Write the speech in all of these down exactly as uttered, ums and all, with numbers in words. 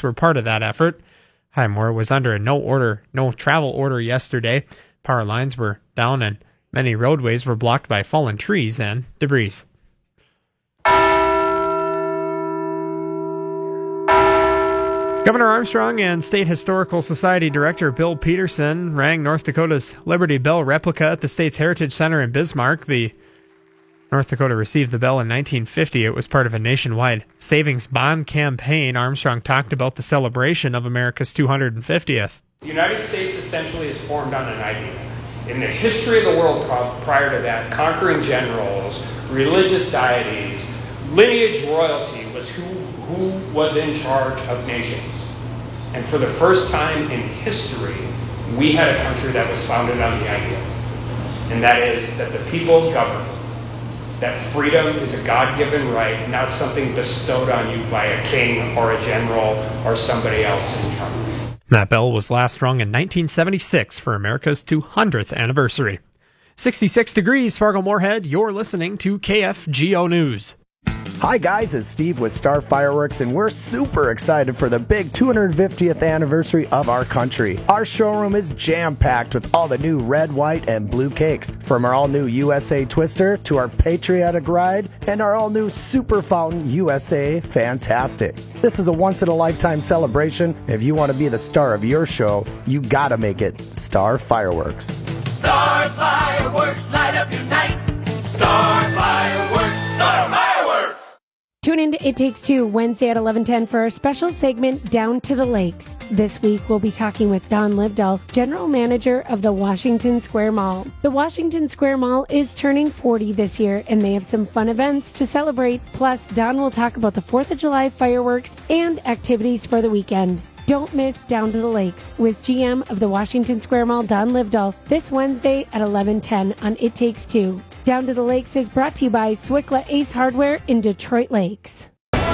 folks were part of that effort. Highmore was under a no order, no travel order yesterday. Power lines were down and many roadways were blocked by fallen trees and debris. Governor Armstrong and State Historical Society Director Bill Peterson rang North Dakota's Liberty Bell replica at the state's Heritage Center in Bismarck. The North Dakota received the bell in nineteen fifty. It was part of a nationwide savings bond campaign. Armstrong talked about the celebration of America's two hundred fiftieth. The United States essentially is formed on an idea. In the history of the world prior to that, conquering generals, religious deities, lineage royalty was who, who was in charge of nations. And for the first time in history, we had a country that was founded on the idea. And that is that the people govern. That freedom is a God-given right, not something bestowed on you by a king or a general or somebody else in charge. That bell was last rung in nineteen seventy-six for America's two hundredth anniversary. sixty-six degrees, Fargo-Moorhead. You're listening to K F G O News. Hi guys, it's Steve with Star Fireworks, and we're super excited for the big two hundred fiftieth anniversary of our country. Our showroom is jam-packed with all the new red, white, and blue cakes, from our all-new U S A Twister to our Patriotic Ride and our all-new Super Fountain U S A Fantastic. This is a once-in-a-lifetime celebration. If you want to be the star of your show, you gotta make it Star Fireworks. Star Fireworks, light up your night. Star Fireworks, Star Fireworks. Tune in to It Takes Two Wednesday at eleven ten for our special segment Down to the Lakes. This week we'll be talking with Don Livedall, General Manager of the Washington Square Mall. The Washington Square Mall is turning forty this year, and they have some fun events to celebrate. Plus, Don will talk about the fourth of July fireworks and activities for the weekend. Don't miss Down to the Lakes with G M of the Washington Square Mall, Don Livedall, this Wednesday at eleven ten on It Takes Two. Down to the Lakes is brought to you by Swickla Ace Hardware in Detroit Lakes.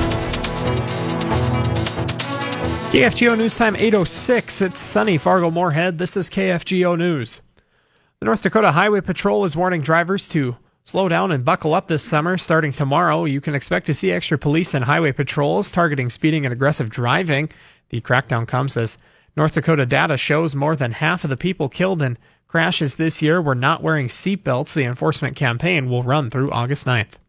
K F G O News Time eight oh six. It's sunny Fargo-Moorhead. This is K F G O News. The North Dakota Highway Patrol is warning drivers to slow down and buckle up this summer. Starting tomorrow, you can expect to see extra police and highway patrols targeting speeding and aggressive driving. The crackdown comes as North Dakota data shows more than half of the people killed in crashes this year were not wearing seatbelts. The enforcement campaign will run through August ninth.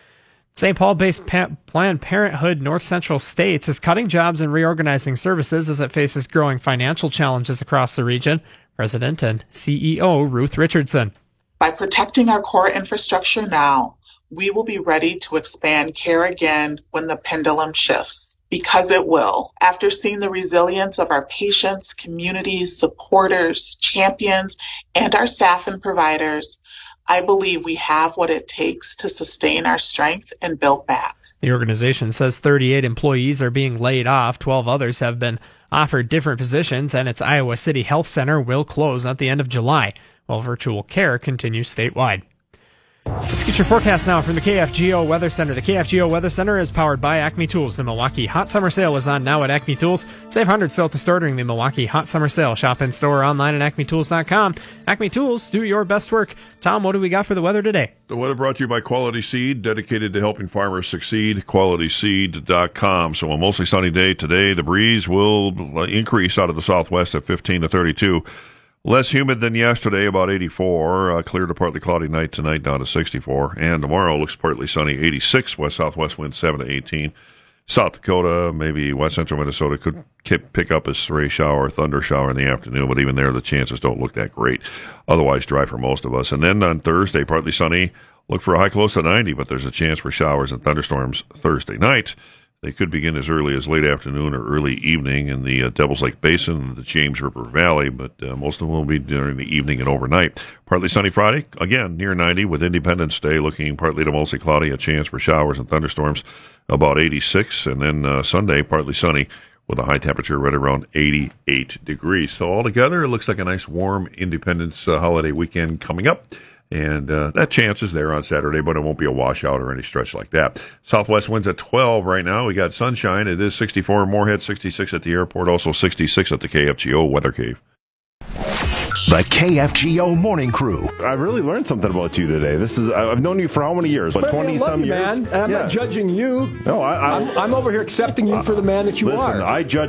Saint Paul-based pa- Planned Parenthood North Central States is cutting jobs and reorganizing services as it faces growing financial challenges across the region. President and C E O Ruth Richardson. By protecting our core infrastructure now, we will be ready to expand care again when the pendulum shifts. Because it will. After seeing the resilience of our patients, communities, supporters, champions, and our staff and providers, I believe we have what it takes to sustain our strength and build back. The organization says thirty-eight employees are being laid off. twelve others have been offered different positions, and its Iowa City Health Center will close at the end of July, while virtual care continues statewide. Let's get your forecast now from the K F G O Weather Center. The K F G O Weather Center is powered by Acme Tools. The Milwaukee Hot Summer Sale is on now at Acme Tools. Save hundreds still at the store during the Milwaukee Hot Summer Sale. Shop in store or online at acme tools dot com. Acme Tools, do your best work. Tom, what do we got for the weather today? The weather brought to you by Quality Seed, dedicated to helping farmers succeed. quality seed dot com. So a mostly sunny day today. The breeze will increase out of the southwest at fifteen to thirty-two. Less humid than yesterday, about eighty-four. Uh, clear to partly cloudy night tonight, down to sixty-four. And tomorrow looks partly sunny, eighty-six. West-southwest wind, seven to eighteen. South Dakota, maybe west-central Minnesota could pick up a stray shower, thunder shower in the afternoon, but even there the chances don't look that great. Otherwise dry for most of us. And then on Thursday, partly sunny. Look for a high close to ninety, but there's a chance for showers and thunderstorms Thursday night. They could begin as early as late afternoon or early evening in the uh, Devils Lake Basin and the James River Valley, but uh, most of them will be during the evening and overnight. Partly sunny Friday, again, near ninety, with Independence Day looking partly to mostly cloudy, a chance for showers and thunderstorms, about eighty-six, and then uh, Sunday, partly sunny, with a high temperature right around eighty-eight degrees. So altogether, it looks like a nice warm Independence uh, holiday weekend coming up. And uh, that chance is there on Saturday, but it won't be a washout or any stretch like that. Southwest winds at twelve right now. We got sunshine. It is sixty-four in Moorhead, sixty-six at the airport, also sixty-six at the K F G O Weather Cave. The K F G O Morning Crew. I really learned something about you today. This is I've known you for how many years? Like twenty some years. Man, and I'm yeah. not judging you. No, I, I, I'm, I'm over here accepting you for the man that you listen, are. Listen, I judge.